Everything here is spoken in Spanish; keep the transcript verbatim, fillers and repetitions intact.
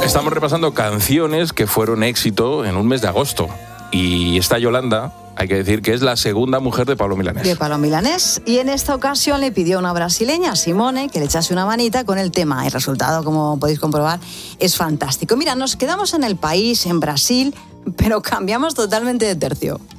Estamos repasando canciones que fueron éxito en un mes de agosto. Y esta Yolanda, hay que decir que es la segunda mujer de Pablo Milanés. De Pablo Milanés. Y en esta ocasión le pidió a una brasileña, Simone, que le echase una manita con el tema. El resultado, como podéis comprobar, es fantástico. Mira, nos quedamos en el país, en Brasil, pero cambiamos totalmente de tercio.